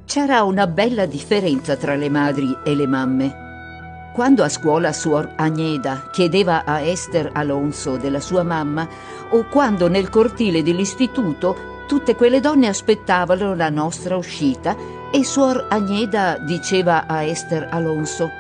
C'era una bella differenza tra le madri e le mamme. Quando a scuola suor Agneda chiedeva a Esther Alonso della sua mamma, o quando nel cortile dell'istituto tutte quelle donne aspettavano la nostra uscita e suor Agneda diceva a Esther Alonso: